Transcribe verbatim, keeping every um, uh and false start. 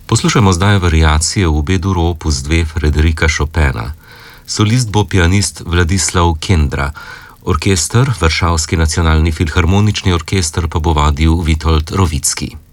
Poslušajmo zdaj variacije v B-duru opus dve Frederika Chopina. Solist bo pianist Vladislav Kendra. Orkester, Varšavski nacionalni filharmonični orkester, pa bo vodil Witold Rowicki.